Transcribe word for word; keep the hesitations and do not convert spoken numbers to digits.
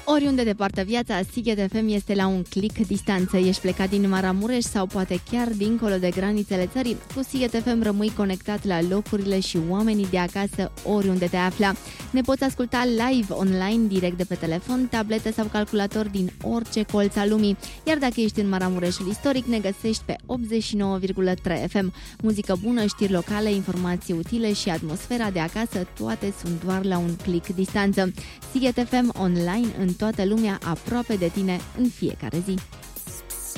Oriunde departă viața, Sighet F M este la un click distanță. Ești plecat din Maramureș sau poate chiar dincolo de granițele țării, cu Sighet F M rămâi conectat la locurile și oamenii de acasă oriunde te afla. Ne poți asculta live online, direct de pe telefon, tabletă sau calculator din orice colț al lumii. Iar dacă ești în Maramureșul istoric, ne găsești pe optzeci și nouă virgulă trei F M. Muzică bună, știri locale, informații utile și atmosfera de acasă, toate sunt doar la un click distanță. Sighet F M online în toată lumea, aproape de tine în fiecare zi.